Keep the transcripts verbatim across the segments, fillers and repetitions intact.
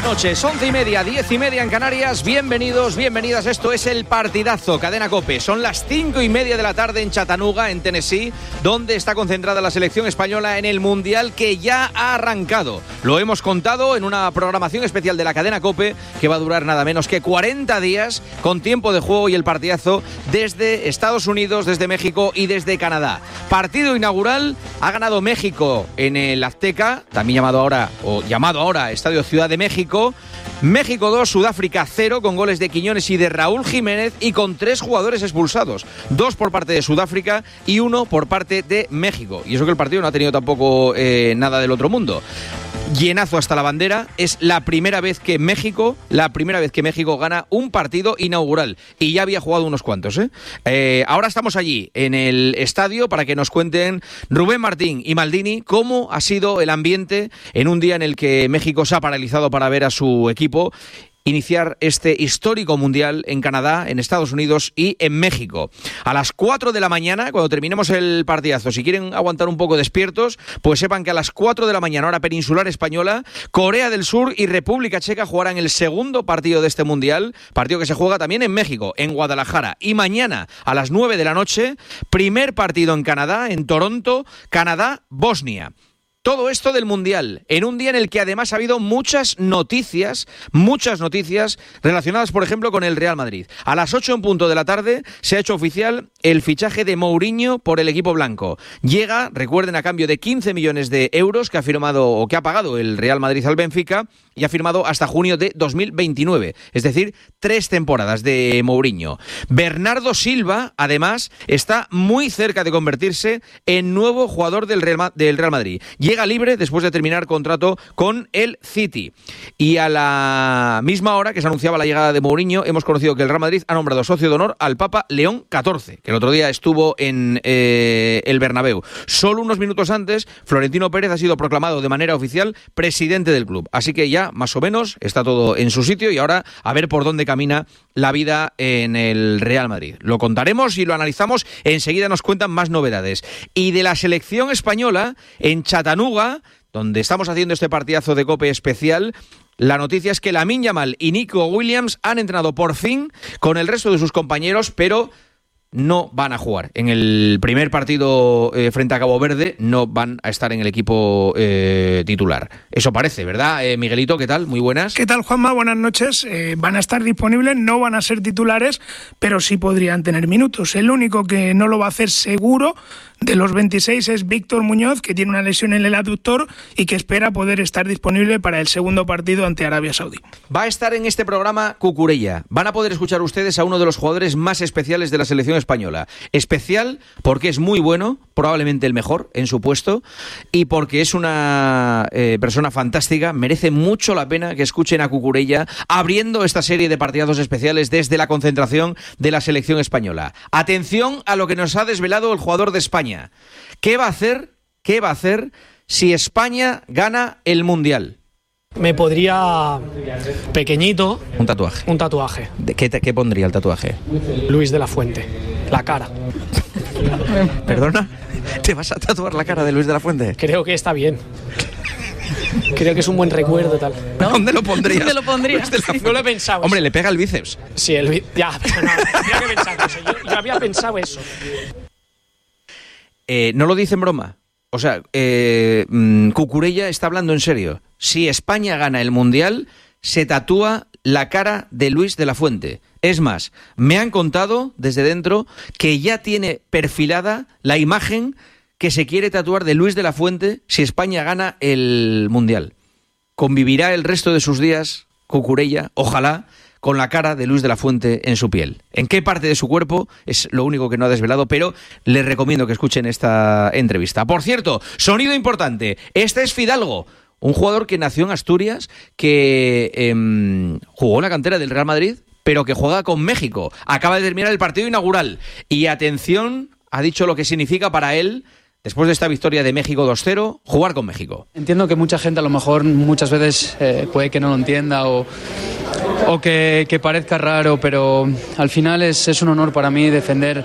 noches, once y media, diez y media en Canarias. Bienvenidos, bienvenidas. Esto es el partidazo Cadena COPE. Son las cinco y media de la tarde en Chattanooga, en Tennessee, donde está concentrada la selección española en el Mundial que ya ha arrancado. Lo hemos contado en una programación especial de la Cadena COPE que va a durar nada menos que cuarenta días, con tiempo de juego y el partidazo desde Estados Unidos, desde México y desde Canadá. Partido inaugural, ha ganado México en el Azteca, también llamado ahora, o llamado ahora Estadio Ciudad de México. México dos, Sudáfrica cero, con goles de Quiñones y de Raúl Jiménez y con tres jugadores expulsados. Dos por parte de Sudáfrica y uno por parte de México. Y eso que el partido no ha tenido tampoco eh, nada del otro mundo. Llenazo hasta la bandera. Es la primera vez que México, la primera vez que México gana un partido inaugural. Y ya había jugado unos cuantos, ¿eh? Eh, ahora estamos allí, en el estadio, para que nos cuenten Rubén Martín y Maldini cómo ha sido el ambiente en un día en el que México se ha paralizado para ver a su equipo iniciar este histórico mundial en Canadá, en Estados Unidos y en México. A las cuatro de la mañana, cuando terminemos el partidazo, si quieren aguantar un poco despiertos, pues sepan que a las cuatro de la mañana, hora peninsular española, Corea del Sur y República Checa jugarán el segundo partido de este mundial, partido que se juega también en México, en Guadalajara. Y mañana, a las nueve de la noche, primer partido en Canadá, en Toronto, Canadá-Bosnia. Todo esto del Mundial, en un día en el que además ha habido muchas noticias, muchas noticias relacionadas, por ejemplo, con el Real Madrid. A las ocho en punto de la tarde se ha hecho oficial el fichaje de Mourinho por el equipo blanco. Llega, recuerden, a cambio de quince millones de euros que ha firmado o que ha pagado el Real Madrid al Benfica y ha firmado hasta junio de dos mil veintinueve, es decir, tres temporadas de Mourinho. Bernardo Silva, además, está muy cerca de convertirse en nuevo jugador del Real, del Real Madrid. Llega libre después de terminar contrato con el City. Y a la misma hora que se anunciaba la llegada de Mourinho, hemos conocido que el Real Madrid ha nombrado socio de honor al Papa León catorce, que el otro día estuvo en eh, el Bernabéu. Solo unos minutos antes, Florentino Pérez ha sido proclamado de manera oficial presidente del club. Así que ya, más o menos, está todo en su sitio y ahora a ver por dónde camina la vida en el Real Madrid. Lo contaremos y lo analizamos. Enseguida nos cuentan más novedades. Y de la selección española, en Chattanooga, donde estamos haciendo este partidazo de COPE especial, la noticia es que Lamine Yamal y Nico Williams han entrenado por fin con el resto de sus compañeros, pero no van a jugar. En el primer partido eh, frente a Cabo Verde no van a estar en el equipo eh, titular. Eso parece, ¿verdad? Eh, Miguelito, ¿qué tal? Muy buenas. ¿Qué tal, Juanma? Buenas noches. Eh, van a estar disponibles, no van a ser titulares, pero sí podrían tener minutos. El único que no lo va a hacer seguro de los veintiséis es Víctor Muñoz, que tiene una lesión en el aductor y que espera poder estar disponible para el segundo partido ante Arabia Saudí. Va a estar en este programa Cucurella. Van a poder escuchar ustedes a uno de los jugadores más especiales de la selección española. Especial porque es muy bueno, probablemente el mejor en su puesto, y porque es una eh, persona fantástica. Merece mucho la pena que escuchen a Cucurella abriendo esta serie de partidazos especiales desde la concentración de la selección española. Atención a lo que nos ha desvelado el jugador de España. ¿Qué va a hacer? ¿Qué va a hacer si España gana el Mundial? Me podría, pequeñito, un tatuaje. Un tatuaje. ¿De qué, ¿Qué pondría el tatuaje? Luis de la Fuente, la cara. ¿Perdona? ¿Te vas a tatuar la cara de Luis de la Fuente? Creo que está bien. Creo que es un buen recuerdo, tal. ¿No? ¿Dónde lo pondrías? ¿Dónde lo pondrías? Sí. No lo he pensado. Hombre, le pega el bíceps. Sí, el bíceps. Ya, pero no, había que pensar eso. Yo, yo había pensado eso. Eh, no lo dice en broma. O sea, eh, Cucurella está hablando en serio. Si España gana el Mundial, se tatúa la cara de Luis de la Fuente. Es más, me han contado desde dentro que ya tiene perfilada la imagen que se quiere tatuar de Luis de la Fuente si España gana el Mundial. Convivirá el resto de sus días Cucurella, ojalá, con la cara de Luis de la Fuente en su piel. ¿En qué parte de su cuerpo? Es lo único que no ha desvelado, pero les recomiendo que escuchen esta entrevista. Por cierto, sonido importante, este es Fidalgo, un jugador que nació en Asturias, que eh, jugó en la cantera del Real Madrid, pero que juega con México. Acaba de terminar el partido inaugural. Y atención, ha dicho lo que significa para él, después de esta victoria de México dos cero, jugar con México. Entiendo que mucha gente a lo mejor muchas veces eh, puede que no lo entienda o, o que, que parezca raro, pero al final es, es un honor para mí defender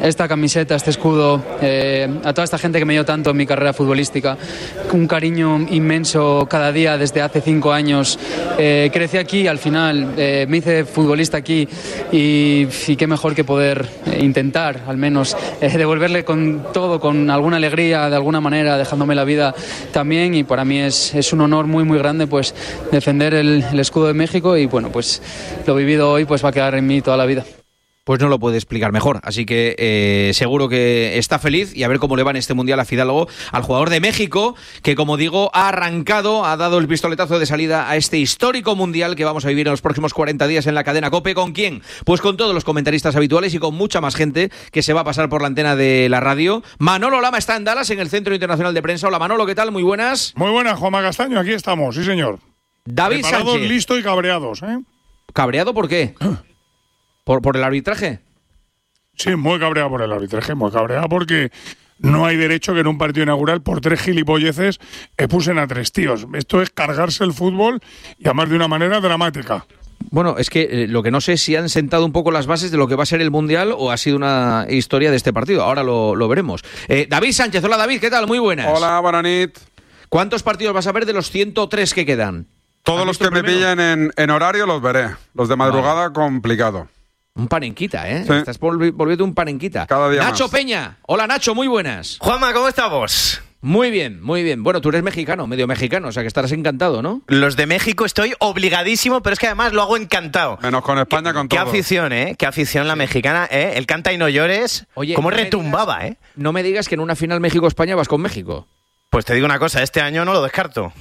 esta camiseta, este escudo, eh, a toda esta gente que me dio tanto en mi carrera futbolística, un cariño inmenso cada día desde hace cinco años. Eh, crecí aquí, al final eh, me hice futbolista aquí y, y qué mejor que poder eh, intentar al menos eh, devolverle con todo, con alguna alegría, de alguna manera, dejándome la vida también, y para mí es, es un honor muy muy grande pues defender el, el escudo de México, y bueno, pues lo vivido hoy pues va a quedar en mí toda la vida. Pues no lo puede explicar mejor, así que eh, seguro que está feliz, y a ver cómo le va en este Mundial a Fidalgo, al jugador de México, que como digo, ha arrancado, ha dado el pistoletazo de salida a este histórico Mundial que vamos a vivir en los próximos cuarenta días en la cadena COPE. ¿Con quién? Pues con todos los comentaristas habituales y con mucha más gente que se va a pasar por la antena de la radio. Manolo Lama está en Dallas, en el Centro Internacional de Prensa. Hola Manolo, ¿qué tal? Muy buenas. Muy buenas, Juanma Castaño, aquí estamos, sí señor. David Preparados, Sánchez. listos y cabreados, ¿eh? ¿Cabreado por qué? ¿Por, por el arbitraje? Sí, muy cabreado por el arbitraje, muy cabreado porque no hay derecho que en un partido inaugural por tres gilipolleces expulsen a tres tíos. Esto es cargarse el fútbol y además de una manera dramática. Bueno, es que eh, lo que no sé es si han sentado un poco las bases de lo que va a ser el Mundial o ha sido una historia de este partido. Ahora lo, lo veremos. Eh, David Sánchez, hola David, ¿qué tal? Muy buenas. Hola, buenas nit. ¿Cuántos partidos vas a ver de los ciento tres que quedan? Todos los que me pillen en, en horario los veré. Los de madrugada, vale. Complicado. Un panenquita, ¿eh? Sí. Estás volvi- volviendo un panenquita. Cada día Nacho más. Peña. Hola Nacho, muy buenas. Juanma, ¿cómo estamos? Muy bien, muy bien. Bueno, tú eres mexicano, medio mexicano, o sea que estarás encantado, ¿no? Los de México estoy obligadísimo, pero es que además lo hago encantado. Menos con España, qué, con qué todo. afición, ¿eh? Qué afición la mexicana, ¿eh? El canta y no llores. Oye, cómo no me retumbaba, digas- ¿eh? No me digas que en una final México-España vas con México. Pues te digo una cosa, este año no lo descarto.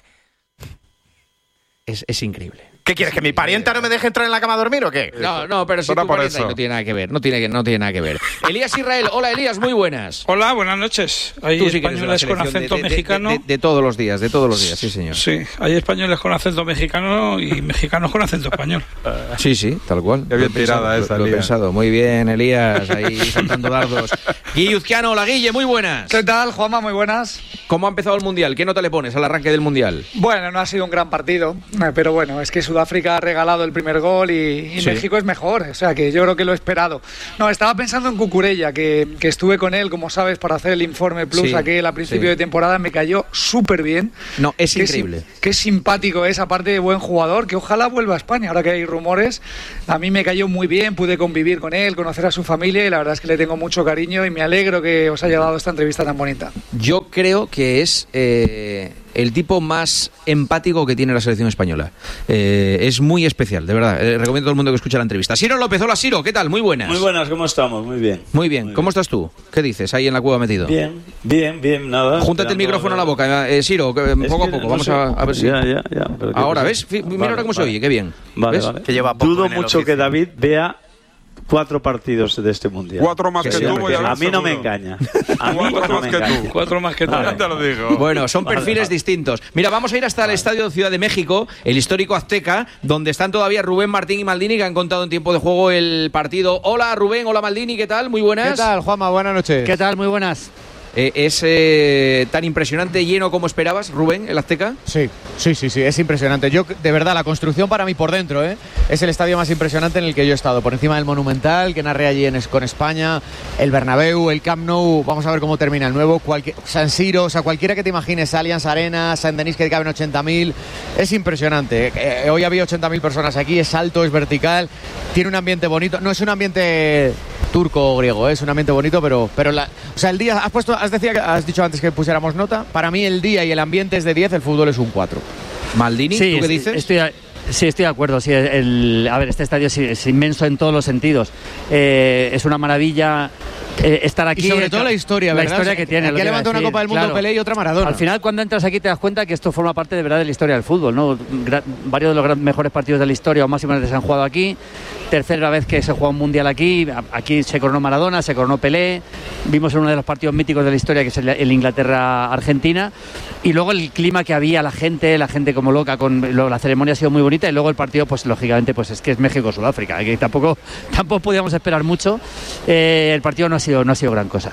Es, es increíble. ¿Qué quieres, que mi parienta no me deje entrar en la cama a dormir o qué? No, no, pero si Solo tu por parienta eso. no tiene nada que ver, no tiene, que- no tiene nada que ver. Elías Israel, hola Elías, muy buenas. Hola, buenas noches. Hay Tú sí que eres de la españoles con selección acento de, de- de- mexicano. De, de- de todos los días, de todos los días, sí señor. Sí, hay españoles con acento mexicano y mexicanos con acento español. Sí, sí, tal cual. Qué bien Lo he pensado, tirada esa, lo, lo he Elías. pensado. Muy bien, Elías, ahí saltando dardos. Guille hola Guille, muy buenas. ¿Qué tal, Juanma? Muy buenas. ¿Cómo ha empezado el Mundial? ¿Qué nota le pones al arranque del Mundial? Bueno, no ha sido un gran partido, eh, pero bueno, es que Sudáfrica ha regalado el primer gol y, y Sí. México es mejor, o sea que yo creo que lo he esperado. No, estaba pensando en Cucurella, que, que estuve con él, como sabes, para hacer el informe Plus Sí, aquel a principio sí. de temporada, me cayó súper bien. No, es Qué increíble. sim- Qué simpático es, aparte de buen jugador, que ojalá vuelva a España, ahora que hay rumores. A mí me cayó muy bien, pude convivir con él, conocer a su familia y la verdad es que le tengo mucho cariño y me alegro que os haya dado esta entrevista tan bonita. Yo creo que es eh, el tipo más empático que tiene la selección española. Eh, es muy especial, de verdad. Eh, recomiendo a todo el mundo que escuche la entrevista. Siro López, hola Siro, ¿qué tal? Muy buenas. Muy buenas, ¿cómo estamos? Muy bien. Muy bien. ¿Cómo estás tú? ¿Qué dices ahí en la cueva metido? Bien, bien, bien, nada. Júntate el Esperando micrófono a la ver. boca, eh, Siro, que, Es poco que a poco. no Vamos sé. a, a ver si... Ya, ya, ya. pero ¿qué Ahora, pasa? ¿ves? Fi- Mira Vale, ahora cómo se vale. oye, qué bien. Vale, ¿Ves? vale. Que lleva poco Dudo en el mucho oficio. que David vea cuatro partidos de este mundial. Cuatro más Que que, sí, tú, porque voy a ver, A mí no me seguro. engaña. A mí Cuatro no más me que engaña. tú. Cuatro más que tú. Ya te lo digo. Bueno, son Vale, perfiles vale. distintos. Mira, vamos a ir hasta el Estadio Ciudad de México, el histórico Azteca, donde están todavía Rubén Martín y Maldini, que han contado en tiempo de juego el partido. Hola Rubén, hola Maldini, ¿qué tal? Muy buenas. ¿Qué tal, Juanma? Buenas noches. ¿Qué tal? Muy buenas. Eh, ¿Es eh, tan impresionante, lleno como esperabas, Rubén, el Azteca? Sí, sí, sí, sí, es impresionante. Yo, de verdad, la construcción para mí por dentro, ¿eh? Es el estadio más impresionante en el que yo he estado. Por encima del Monumental, que narré allí en, con España, el Bernabéu, el Camp Nou, vamos a ver cómo termina el nuevo, cualquier, San Siro, o sea, cualquiera que te imagines, Allianz Arena, Saint Denis, que caben ochenta mil, es impresionante. Eh, hoy había ochenta mil personas aquí, es alto, es vertical, tiene un ambiente bonito, no es un ambiente turco o griego, ¿eh? Es un ambiente bonito, pero, pero la, o sea, el día, has puesto, has, decía, has dicho antes que pusiéramos nota, para mí el día y el ambiente es de diez, el fútbol es un cuatro. Maldini, Sí, ¿tú qué es- dices? Estoy, a- sí, estoy de acuerdo. Sí, el, a ver, este estadio es, es inmenso en todos los sentidos. Eh, es una maravilla eh, estar aquí. Y sobre todo la historia, la ¿verdad? historia que tiene. Aquí lo que iba a levanta una decir, Copa del Mundo claro. Pelé y otra Maradona. Al final, cuando entras aquí, te das cuenta que esto forma parte de verdad de la historia del fútbol, ¿no? Gra- varios de los gran- mejores partidos de la historia o máximas se han jugado aquí. Tercera vez que se juega un mundial aquí. A- Aquí se coronó Maradona, se coronó Pelé. Vimos en uno de los partidos míticos de la historia, que es el, el Inglaterra-Argentina. Y luego el clima que había, la gente, la gente como loca, con lo- la ceremonia ha sido muy bonita. Y luego el partido, pues lógicamente, pues es que es México-Sudáfrica, que tampoco, tampoco podíamos esperar mucho. Eh, el partido no ha sido, no ha sido gran cosa.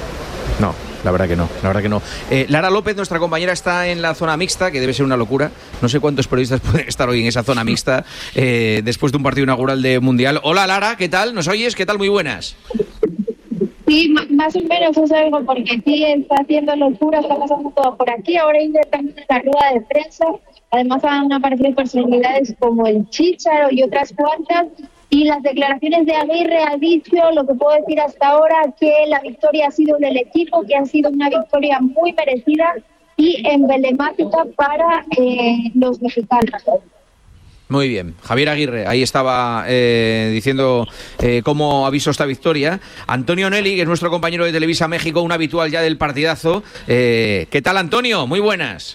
No, la verdad que no, la verdad que no. Eh, Lara López, nuestra compañera, está en la zona mixta, que debe ser una locura. No sé cuántos periodistas pueden estar hoy en esa zona mixta eh, después de un partido inaugural de Mundial. Hola Lara, ¿qué tal? ¿Nos oyes? ¿Qué tal? Muy buenas. Sí, m- más o menos eso es algo, porque sí está haciendo locura, está pasando todo por aquí. Ahora hay también en la rueda de prensa. Además han aparecido personalidades como el Chícharo y otras cuantas. Y las declaraciones de Aguirre ha dicho lo que puedo decir hasta ahora, que la victoria ha sido del equipo, que ha sido una victoria muy merecida y emblemática para eh, los mexicanos. Muy bien, Javier Aguirre, ahí estaba eh, diciendo eh, cómo ha visto esta victoria. Antonio Nelly, que es nuestro compañero de Televisa México, un habitual ya del partidazo. Eh, ¿Qué tal, Antonio? Muy buenas.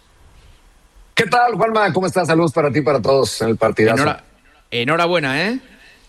¿Qué tal, Juanma? ¿Cómo estás? Saludos para ti y para todos en el partidazo. Enhora- enhorabuena, ¿eh?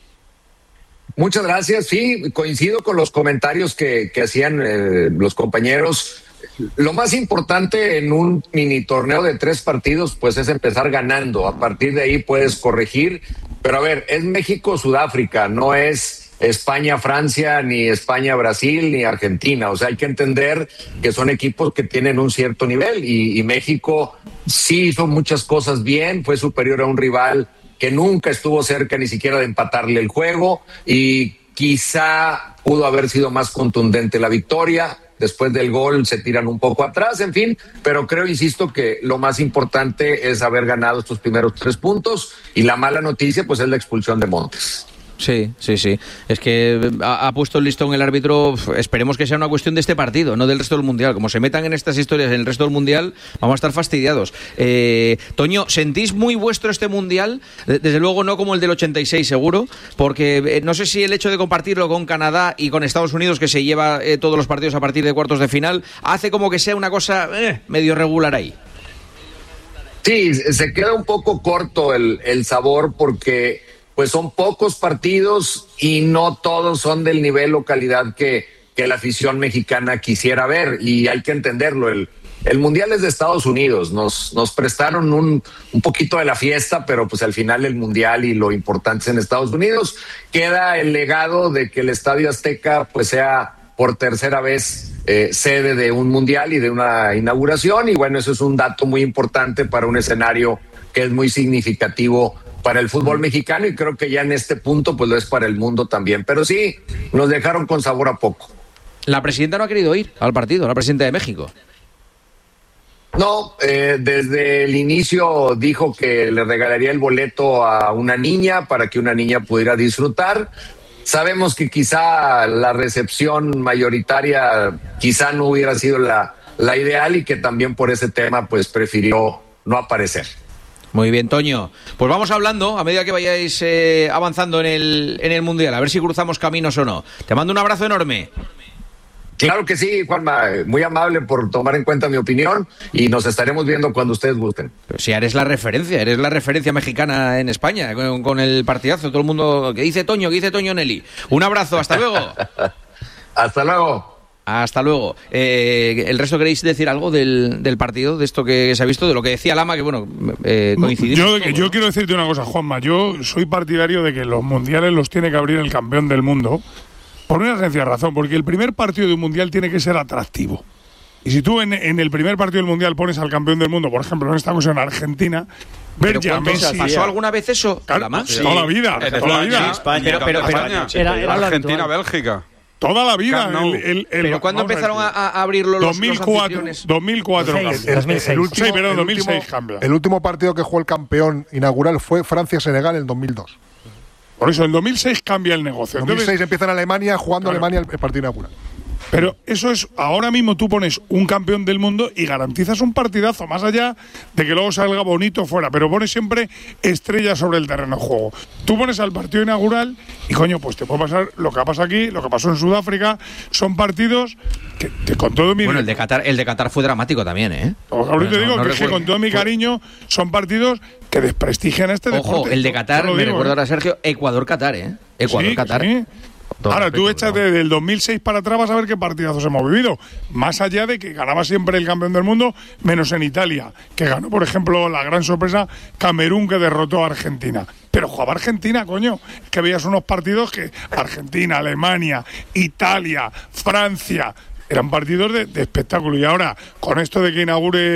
Muchas gracias. Sí, coincido con los comentarios que, que hacían eh, los compañeros. Lo más importante en un mini torneo de tres partidos, pues es empezar ganando. A partir de ahí puedes corregir. Pero a ver, es México-Sudáfrica, no es España-Francia, ni España-Brasil, ni Argentina. O sea, hay que entender que son equipos que tienen un cierto nivel y, y México sí hizo muchas cosas bien, fue superior a un rival que nunca estuvo cerca ni siquiera de empatarle el juego y quizá pudo haber sido más contundente la victoria. Después del gol se tiran un poco atrás, en fin, pero creo, insisto, que lo más importante es haber ganado estos primeros tres puntos y la mala noticia pues es la expulsión de Montes. Sí, sí, sí. Es que ha, ha puesto el listón el árbitro. Esperemos que sea una cuestión de este partido, no del resto del Mundial. Como se metan en estas historias en el resto del Mundial, vamos a estar fastidiados. Eh, Toño, ¿sentís muy vuestro este Mundial? Desde luego no como el del ochenta y seis, seguro, porque eh, no sé si el hecho de compartirlo con Canadá y con Estados Unidos, que se lleva eh, todos los partidos a partir de cuartos de final, hace como que sea una cosa eh, medio regular ahí. Sí, se queda un poco corto el, el sabor porque pues son pocos partidos y no todos son del nivel o calidad que, que la afición mexicana quisiera ver, y hay que entenderlo. El, el Mundial es de Estados Unidos, nos, nos prestaron un, un poquito de la fiesta, pero pues al final el Mundial y lo importante es en Estados Unidos. Queda el legado de que el Estadio Azteca pues sea por tercera vez eh, sede de un Mundial y de una inauguración, y bueno, eso es un dato muy importante para un escenario que es muy significativo para el fútbol mexicano, y creo que ya en este punto pues lo es para el mundo también. Pero sí, nos dejaron con sabor a poco. La presidenta no ha querido ir al partido, la presidenta de México. No, eh, desde el inicio dijo que le regalaría el boleto a una niña para que una niña pudiera disfrutar. Sabemos que quizá la recepción mayoritaria quizá no hubiera sido la, la ideal, y que también por ese tema pues prefirió no aparecer. Muy bien, Toño. Pues vamos hablando a medida que vayáis eh, avanzando en el, en el Mundial, a ver si cruzamos caminos o no. Te mando un abrazo enorme. Claro que sí, Juanma. Muy amable por tomar en cuenta mi opinión, y nos estaremos viendo cuando ustedes gusten. Pero si eres la referencia, eres la referencia mexicana en España, con, con el partidazo. Todo el mundo que dice Toño, que dice Toño Nelly. Un abrazo, hasta luego. Hasta luego. Hasta luego. Eh, ¿El resto queréis decir algo del, del partido, de esto que se ha visto, de lo que decía Lama, que bueno, eh, coincidimos? Yo, todos, yo ¿no? quiero decirte una cosa, Juanma. Yo soy partidario de que los mundiales los tiene que abrir el campeón del mundo, por una sencilla razón, porque el primer partido de un mundial tiene que ser atractivo. Y si tú en, en el primer partido del mundial pones al campeón del mundo, por ejemplo, en esta ocasión Argentina, ver ya Messi. ¿Pasó alguna vez eso? Claro, Sí. toda la vida, En toda la vida. España, España, Pero- pero- pero- España. Era- era lo Argentina, habitual. Bélgica. Toda la vida. Camp Nou. El, el, el, Pero ¿cuándo vamos a empezaron ver, a, a abrirlo los, dos mil cuatro, los anfitriones? dos mil cuatro dos mil seis, cambia. dos mil seis. El último, sí, pero el dos mil seis último- cambia. El último partido que jugó el campeón inaugural fue Francia-Senegal en dos mil dos. Por eso, en dos mil seis cambia el negocio. En dos mil seis Entonces, empieza en Alemania, jugando Claro. Alemania el partido inaugural. pero eso es, ahora mismo tú pones un campeón del mundo y garantizas un partidazo, más allá de que luego salga bonito fuera, pero pones siempre estrellas sobre el terreno de juego. Tú pones al partido inaugural y, coño, pues te puede pasar lo que pasa aquí, lo que pasó en Sudáfrica. Son partidos que, que con todo mi... Bueno, el de Qatar, el de Qatar fue dramático también, ¿eh? Ahorita te No, digo no que, es que recuerdo. con todo mi Fue- cariño son partidos que desprestigian este deporte. Ojo, el de Qatar, Yo lo me digo, recuerdo ¿eh? ahora, Sergio, Ecuador-Qatar, ¿eh? Sí, Ecuador-Qatar. sí. Todo Ahora, tú respeto, échate del dos mil seis para atrás, vas a ver qué partidazos hemos vivido. Más allá de que ganaba siempre el campeón del mundo, menos en Italia, que ganó, por ejemplo, la gran sorpresa, Camerún, que derrotó a Argentina. Pero jugaba Argentina, coño. Es que veías unos partidos que Argentina, Alemania, Italia, Francia, eran partidos de, de espectáculo. Y ahora, con esto de que inaugure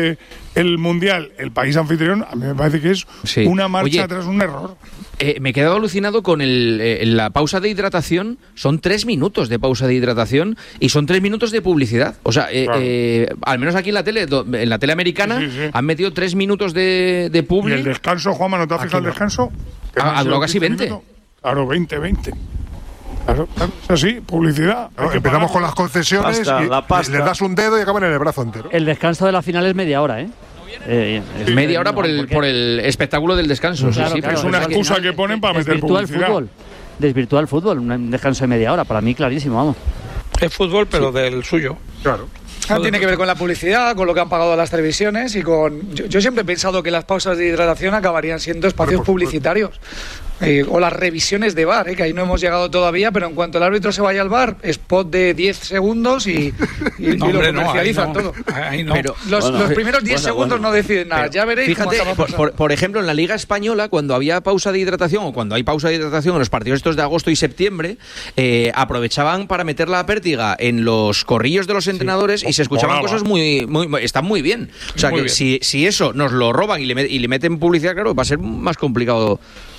el Mundial, el país anfitrión, a mí me parece que es Sí. una marcha Oye, atrás, un error. Eh, me he quedado alucinado con el, eh, la pausa de hidratación. Son tres minutos de pausa de hidratación y son tres minutos de publicidad. O sea, eh, Claro. eh, al menos aquí en la tele, do- en la tele americana, Sí, sí, sí. han metido tres minutos de, de Y publi. el descanso, Juanma, ¿no te has Aquí fijado el no. descanso? Que Ha- no ha han durado sido casi quince veinte. minutos. Claro, veinte, veinte. Claro, claro, es así, publicidad. Hay Claro, que empezamos pagar. con las concesiones Pasta, y la pasta. les das un dedo y acaban en el brazo entero. El descanso de la final es media hora, ¿eh? Eh, es Media hora por el, porque por el espectáculo del descanso. Claro, sí, sí, claro, pero es una al excusa final que ponen para meter desvirtúa el publicidad. fútbol. Desvirtúa el fútbol, un descanso de media hora, para mí clarísimo, vamos. Es fútbol, pero del suyo. Claro. Ah, tiene que ver con la publicidad, con lo que han pagado las televisiones y con... Yo, yo siempre he pensado que las pausas de hidratación acabarían siendo espacios publicitarios. Eh, o las revisiones de V A R, eh, que ahí no hemos llegado todavía, pero en cuanto el árbitro se vaya al V A R, spot de diez segundos y, y, y No, lo hombre, no, ahí comercializan no. todo. Ahí no. Pero- Los, Bueno, los primeros diez bueno, segundos bueno. no deciden nada. Pero Ya veréis cómo Fíjate, acaba por, pasando. por- por ejemplo, en la Liga Española, cuando había pausa de hidratación o cuando hay pausa de hidratación en los partidos estos de agosto y septiembre, eh, aprovechaban para meter la pértiga en los corrillos de los entrenadores y se escuchaban Molaba. cosas muy, muy, muy- están muy bien. O sea, Muy que bien. si, si eso nos lo roban y le, met- y le meten publicidad, claro, va a ser más complicado.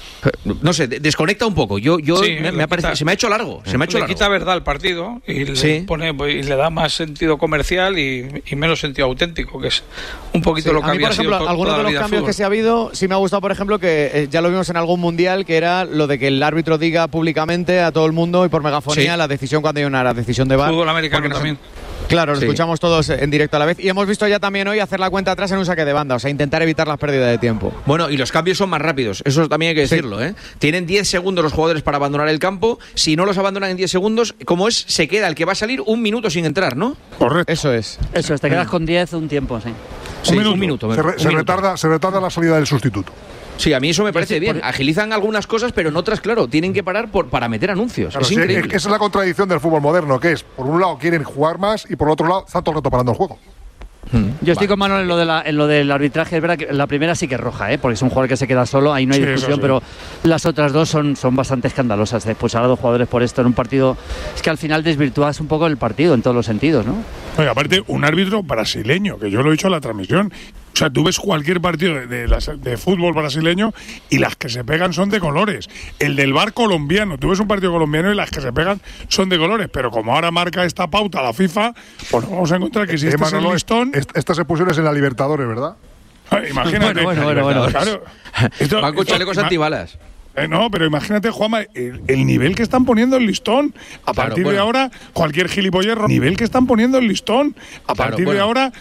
No sé, de- desconecta un poco. Yo, yo Sí, me, le me ha parecido- quita- se me ha hecho largo. Se me ha hecho le largo. quita verdad al partido y le, Sí. pone, y le da más sentido comercial y, y menos sentido auténtico, que es un poquito Sí, lo que a mí, había por ejemplo, sido to- algunos toda de la los vida cambios fútbol. que se ha habido, sí me ha gustado, por ejemplo, que eh, ya lo vimos en algún mundial, que era lo de que el árbitro diga públicamente a todo el mundo y por megafonía Sí. la decisión cuando hay una decisión de V A R. Fútbol americano porque nos- también. Claro, lo Sí. escuchamos todos en directo a la vez. Y hemos visto ya también hoy hacer la cuenta atrás en un saque de banda, o sea, intentar evitar las pérdidas de tiempo. Bueno, y los cambios son más rápidos, eso también hay que decirlo, ¿eh? Tienen diez segundos los jugadores para abandonar el campo, si no los abandonan en diez segundos, como es, se queda el que va a salir un minuto sin entrar, ¿no? Correcto. Eso es. Eso, te quedas con diez un tiempo, sí. Sí, minuto. un minuto. Se, re- un se minuto. retarda, se retarda la salida del sustituto. Sí, a mí eso me parece sí, bien. por- Agilizan algunas cosas, pero en otras, claro, tienen que parar por, para meter anuncios. Claro, es sí, increíble. esa es la contradicción del fútbol moderno, que es, por un lado quieren jugar más y por otro lado están todo el rato parando el juego. Yo estoy con Manuel en lo, de la- en lo del arbitraje. Es verdad que la primera sí que es roja, ¿eh? Porque es un jugador que se queda solo, ahí no hay Sí, eso discusión, sí. pero las otras dos son, son bastante escandalosas. De expulsar a dos jugadores por esto en un partido, es que al final desvirtúas un poco el partido en todos los sentidos, ¿no? Oye, aparte, un árbitro brasileño, que yo lo he dicho en la transmisión. O sea, tú ves cualquier partido de, de las- de fútbol brasileño y las que se pegan son de colores. El del V A R colombiano, tú ves un partido colombiano y las que se pegan son de colores. Pero como ahora marca esta pauta la FIFA, pues vamos a encontrar que si Eh, este es el Manolo, listón, est- estas expulsiones en la Libertadores, ¿verdad? eh, imagínate. Bueno, bueno, bueno, bueno. Claro. Esto- Van con esto- chalecos ima- antibalas. Eh, no, pero imagínate, Juanma, el, el nivel que están poniendo el listón. A Claro, partir bueno. de ahora, cualquier gilipollez, nivel que están poniendo el listón. A Claro, partir de bueno. ahora,